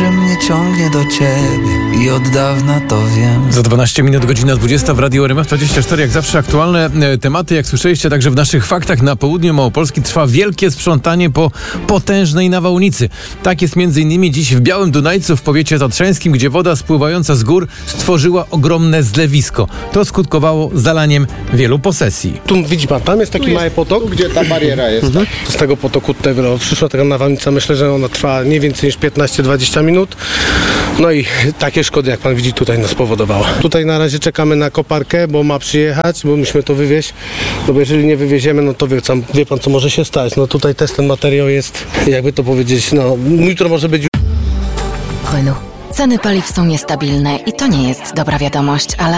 że mnie ciągnie do ciebie i od dawna to wiem. Za 12 minut, godzina 20 w Radiu RMF24. Jak zawsze aktualne tematy. Jak słyszeliście także w naszych faktach, na południu Małopolski trwa wielkie sprzątanie po potężnej nawałnicy. Tak jest m.in. dziś w Białym Dunajcu w powiecie tatrzańskim, gdzie woda spływająca z gór stworzyła ogromne zlewisko. To skutkowało zalaniem wielu posesji. Tu widzi pan, tam jest taki mały potok, gdzie ta bariera jest. Z tego potoku tutaj przyszła taka nawałnica, myślę, że ona trwa nie więcej niż 15-20 minut. No i takie szkody, jak pan widzi, tutaj nas spowodowała. Tutaj na razie czekamy na koparkę, bo ma przyjechać, bo musimy to wywieźć. No bo jeżeli nie wywieziemy, no to wie pan, co może się stać. No tutaj też ten materiał jest, jakby to powiedzieć, no jutro może być. Renault. Ceny paliw są niestabilne i to nie jest dobra wiadomość, ale